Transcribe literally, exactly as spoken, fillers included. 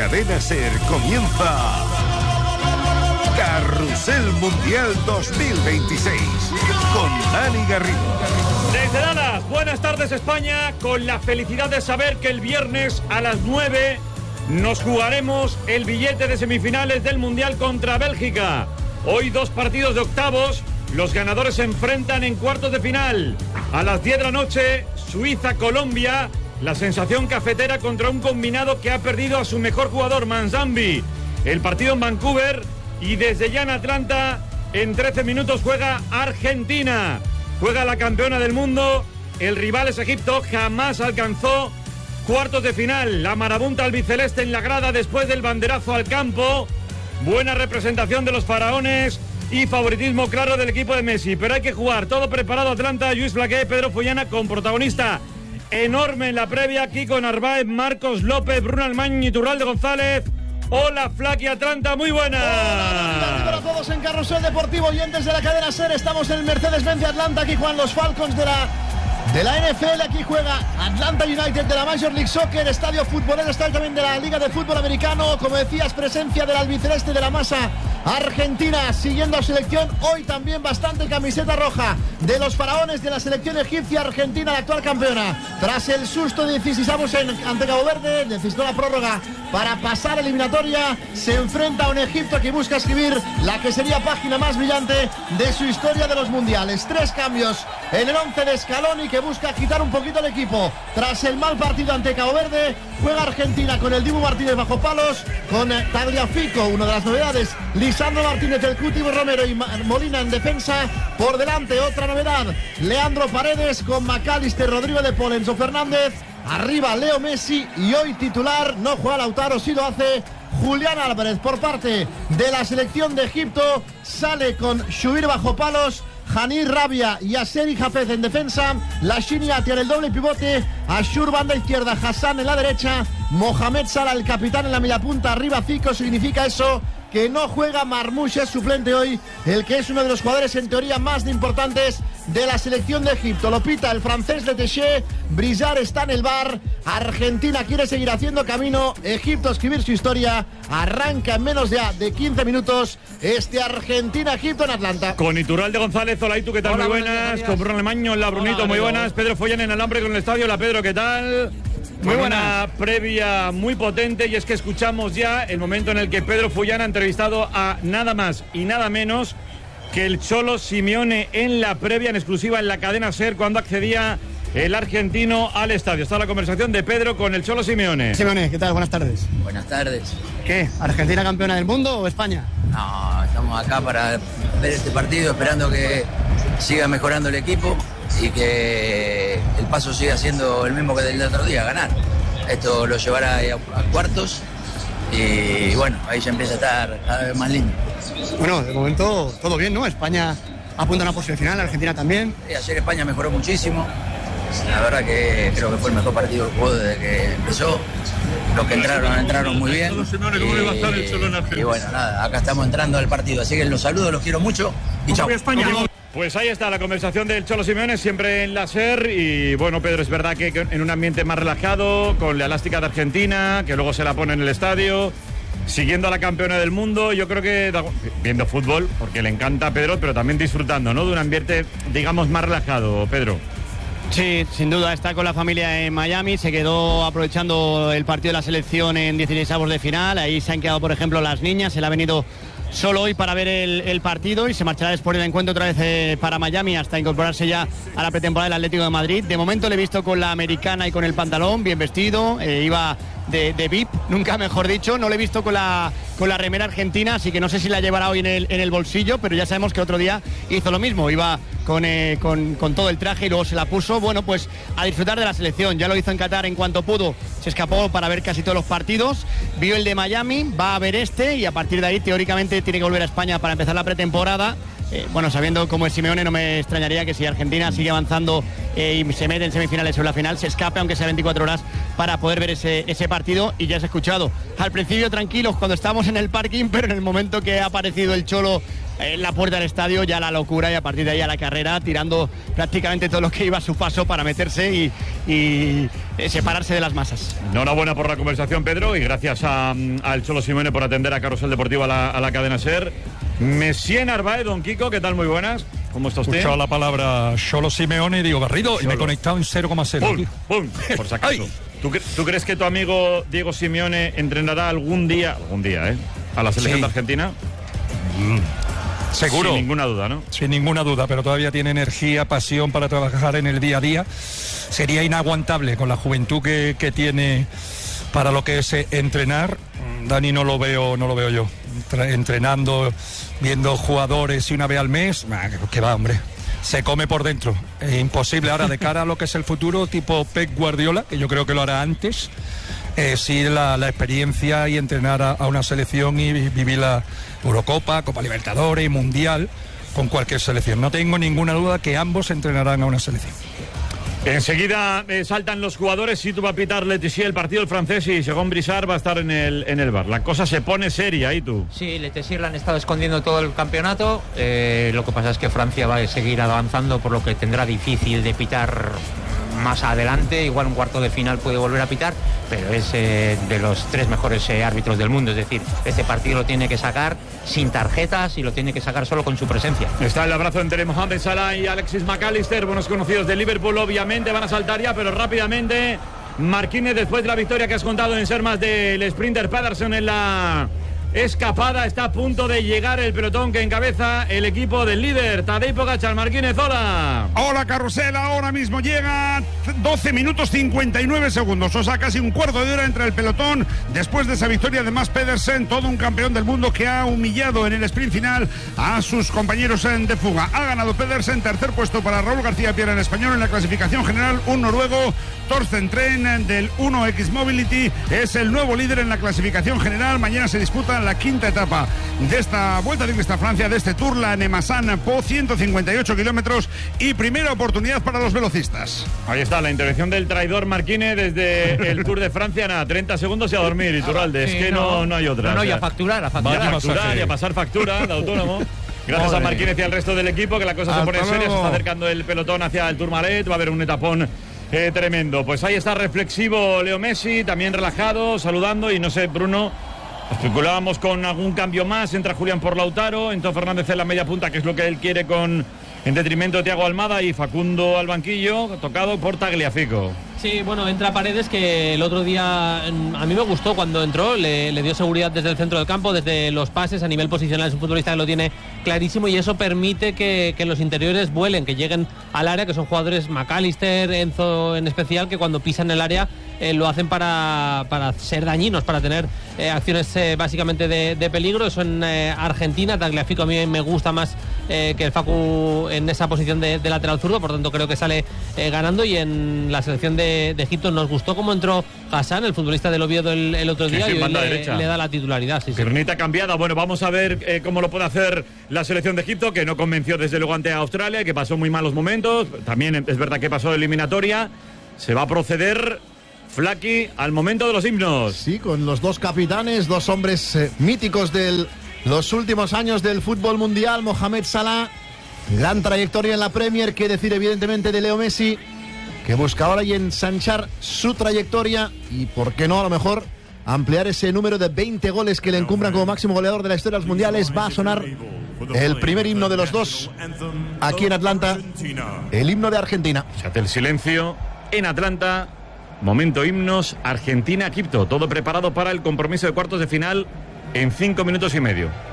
Cadena SER comienza Carrusel Mundial dos mil veintiséis con Dani Garrido. Desde Dallas, buenas tardes España, con la felicidad de saber que el viernes a las nueve nos jugaremos el billete de semifinales del Mundial contra Bélgica. Hoy dos partidos de octavos, los ganadores se enfrentan en cuartos de final. A las diez de la noche, Suiza-Colombia, la sensación cafetera contra un combinado que ha perdido a su mejor jugador, Manzambi. El partido en Vancouver y desde ya en Atlanta, en trece minutos juega Argentina. Juega la campeona del mundo, el rival es Egipto, jamás alcanzó cuartos de final. La marabunta albiceleste en la grada después del banderazo al campo. Buena representación de los faraones y favoritismo claro del equipo de Messi. Pero hay que jugar, todo preparado Atlanta, Lluís Flaqué, Pedro Follana, con protagonista enorme en la previa, Kiko Narváez, Marcos López, Bruno Almañ y Turralde González. Hola, Flaqui Atlanta, muy buenas. Hola, para todos en Carrusel Deportivo y antes de la cadena SER. Estamos en el Mercedes-Benz de Atlanta. Aquí juegan los Falcons de la, de la N F L. Aquí juega Atlanta United de la Major League Soccer. Estadio futbolero, estadio también de la Liga de Fútbol Americano. Como decías, presencia del albiceleste de la masa argentina siguiendo a selección. Hoy también bastante camiseta roja de los faraones de la selección egipcia. Argentina, la actual campeona, tras el susto de dieciséis en ante Cabo Verde, necesitó la prórroga para pasar eliminatoria. Se enfrenta a un Egipto que busca escribir la que sería página más brillante de su historia de los mundiales. Tres cambios en el once de Scaloni, que busca agitar un poquito el equipo tras el mal partido ante Cabo Verde. Juega Argentina con el Dibu Martínez bajo palos, con Tagliafico, una de las novedades, Lisandro Martínez, el Cuti Romero y Molina en defensa. Por delante, otra novedad, Leandro Paredes con McAllister, Rodrigo de Paul, Enzo Fernández. Arriba Leo Messi y hoy titular, no juega Lautaro, sí lo hace Julián Álvarez. Por parte de la selección de Egipto, sale con Shubir bajo palos, Hani Rabia y Aseri Hafez en defensa, Lashini Atia en el doble pivote, Ashur banda izquierda, Hassan en la derecha, Mohamed Salah el capitán en la media punta, arriba Zico. Significa eso que no juega Marmoush, es suplente hoy, el que es uno de los jugadores en teoría más importantes de la selección de Egipto. Lo pita el francés Letéché, Brizard está en el bar. Argentina quiere seguir haciendo camino, Egipto escribir su historia. Arranca en menos ya de quince minutos este Argentina-Egipto en Atlanta. Con Iturralde González, hola, ¿y tú qué tal? Hola, muy buenas. buenas Con Bruno Almaño, hola Brunito, hola, muy amigo. buenas. Pedro Follán en alambre con el estadio, hola Pedro, ¿qué tal? Muy Con buenas. Una previa muy potente, y es que escuchamos ya el momento en el que Pedro Follán ha entrevistado a nada más y nada menos que el Cholo Simeone en la previa, en exclusiva en la cadena SER, cuando accedía el argentino al estadio. Está la conversación de Pedro con el Cholo Simeone. Simeone, ¿qué tal? Buenas tardes. Buenas tardes. ¿Qué? ¿Argentina campeona del mundo o España? No, estamos acá para ver este partido, esperando que siga mejorando el equipo y que el paso siga siendo el mismo que del otro día, ganar. Esto lo llevará a, a cuartos y bueno, ahí ya empieza a estar cada vez más lindo. Bueno, de momento todo bien, ¿no? España apunta a una posible final, Argentina también. Y ayer España mejoró muchísimo. La verdad que creo que fue el mejor partido que jugó desde que empezó. Los que entraron, entraron muy bien. Y, y bueno, nada, acá estamos entrando al partido. Así que los saludo, los quiero mucho y chao. Pues ahí está la conversación del Cholo Simeone, siempre en la SER. Y bueno, Pedro, es verdad que en un ambiente más relajado, con la elástica de Argentina, que luego se la pone en el estadio, siguiendo a la campeona del mundo. Yo creo que viendo fútbol, porque le encanta a Pedro, pero también disfrutando, ¿no?, de un ambiente, digamos, más relajado, Pedro. Sí, sin duda, está con la familia en Miami, se quedó aprovechando el partido de la selección en dieciseisavos de final. Ahí se han quedado, por ejemplo, las niñas, se le ha venido solo hoy para ver el, el partido y se marchará después del encuentro otra vez eh, para Miami hasta incorporarse ya a la pretemporada del Atlético de Madrid. De momento le he visto con la americana y con el pantalón, bien vestido, eh, iba de, de V I P, nunca mejor dicho. No le he visto con la, con la remera argentina, así que no sé si la llevará hoy en el, en el bolsillo, pero ya sabemos que otro día hizo lo mismo, iba con, eh, con, con todo el traje y luego se la puso. Bueno, pues a disfrutar de la selección, ya lo hizo en Qatar en cuanto pudo, se escapó para ver casi todos los partidos, vio el de Miami, va a ver este y a partir de ahí teóricamente tiene que volver a España para empezar la pretemporada. Eh, bueno, sabiendo cómo es Simeone, no me extrañaría que si Argentina sigue avanzando eh, y se mete en semifinales o en la final, se escape, aunque sea veinticuatro horas, para poder ver ese, ese partido. Y ya has escuchado, al principio tranquilos cuando estábamos en el parking, pero en el momento que ha aparecido el Cholo en la puerta del estadio, ya la locura y a partir de ahí a la carrera, tirando prácticamente todo lo que iba a su paso para meterse y, y eh, separarse de las masas. Enhorabuena por la conversación, Pedro, y gracias a, al Cholo Simeone por atender a Carrusel Deportivo a la, a la cadena SER. Messier Narváez, don Kiko, ¿qué tal? Muy buenas. ¿Cómo está usted? He escuchado la palabra Cholo Simeone y digo Garrido, Cholo. Y me he conectado en cero coma cero. ¡Pum! ¡Pum! Por si acaso. ¿Tú, ¿Tú crees que tu amigo Diego Simeone entrenará algún día, algún día, eh, a la selección sí. de Argentina? Mm. Seguro. Sin ninguna duda, ¿no? Sin ninguna duda, pero todavía tiene energía, pasión para trabajar en el día a día. Sería inaguantable con la juventud que, que tiene para lo que es eh, entrenar. Dani no lo veo, no lo veo yo. Tra- entrenando, viendo jugadores y una vez al mes, nah, que, que va, hombre. Se come por dentro. Es imposible ahora de cara a lo que es el futuro, tipo Pep Guardiola, que yo creo que lo hará antes. Eh, sí, la, la experiencia y entrenar a, a una selección y vivir la Eurocopa, Copa Libertadores y Mundial con cualquier selección. No tengo ninguna duda que ambos entrenarán a una selección. Enseguida eh, saltan los jugadores y tú va a pitar Letizier el partido del francés y Segón Brissard va a estar en el, en el bar. La cosa se pone seria ahí tú. Sí, Letizier la han estado escondiendo todo el campeonato. Eh, lo que pasa es que Francia va a seguir avanzando, por lo que tendrá difícil de pitar más adelante. Igual un cuarto de final puede volver a pitar, pero es eh, de los tres mejores eh, árbitros del mundo. Es decir, este partido lo tiene que sacar sin tarjetas y lo tiene que sacar solo con su presencia. Está el abrazo entre Mohamed Salah y Alexis McAllister, buenos conocidos de Liverpool. Obviamente van a saltar ya, pero rápidamente Marquínez, después de la victoria que has contado en ser más del sprinter Pedersen en la escapada, está a punto de llegar el pelotón que encabeza el equipo del líder Tadej Pogačar. Marquínez, hola. Hola, Carrusel, ahora mismo llega doce minutos cincuenta y nueve segundos, o sea, casi un cuarto de hora entre el pelotón después de esa victoria de Mats Pedersen, todo un campeón del mundo que ha humillado en el sprint final a sus compañeros de fuga. Ha ganado Pedersen, tercer puesto para Raúl García Piera en español en la clasificación general, un noruego. Torsten Tren del uno X Mobility es el nuevo líder en la clasificación general. Mañana se disputa la quinta etapa de esta Vuelta Ciclista a Francia, de este Tour, la Nemasan Po, ciento cincuenta y ocho kilómetros y primera oportunidad para los velocistas. Ahí está la intervención del traidor Marquínez desde el Tour de Francia. Nada, treinta segundos y a dormir, Iturralde. Sí, es que no, no hay otra. No, no, o sea, y a facturar, a facturar. A facturar y a pasar factura de autónomo. Gracias Joder. a Marquínez y al resto del equipo, que la cosa se pone seria. Se está acercando el pelotón hacia el Tourmalet. Va a haber un etapón Eh, tremendo. Pues ahí está reflexivo Leo Messi, también relajado, saludando. Y no sé, Bruno, especulábamos con algún cambio más. Entra Julián por Lautaro, entró Fernández en la media punta, que es lo que él quiere, con en detrimento de Thiago Almada, y Facundo al banquillo, tocado por Tagliafico. Sí, bueno, entra Paredes, que el otro día a mí me gustó cuando entró, le, le dio seguridad desde el centro del campo, desde los pases, a nivel posicional. Es un futbolista que lo tiene clarísimo y eso permite que, que los interiores vuelen, que lleguen al área, que son jugadores McAllister, Enzo en especial, que cuando pisan el área eh, lo hacen para, para ser dañinos, para tener eh, acciones eh, básicamente de, de peligro. Eso en eh, Argentina. Tagliafico a mí me gusta más eh, que el Facu en esa posición de, de lateral zurdo, por tanto creo que sale eh, ganando. Y en la selección de De, de Egipto nos gustó cómo entró Hassan, el futbolista del Oviedo, el, el otro día, sí, sí, y hoy le, le da la titularidad. Sí, sí. Piernita cambiada. Bueno, vamos a ver eh, cómo lo puede hacer la selección de Egipto, que no convenció desde luego ante Australia, que pasó muy malos momentos. También es verdad que pasó eliminatoria. Se va a proceder, Flaki, al momento de los himnos. Sí, con los dos capitanes, dos hombres eh, míticos de los últimos años del fútbol mundial. Mohamed Salah, gran trayectoria en la Premier, que decir evidentemente de Leo Messi, que busca ahora y ensanchar su trayectoria y, por qué no, a lo mejor ampliar ese número de veinte goles que le encumbran como máximo goleador de la historia de los mundiales. Va a sonar el primer himno de los dos aquí en Atlanta, el himno de Argentina. Fíjate el silencio en Atlanta. Momento himnos, Argentina-Egipto. Todo preparado para el compromiso de cuartos de final en cinco minutos y medio.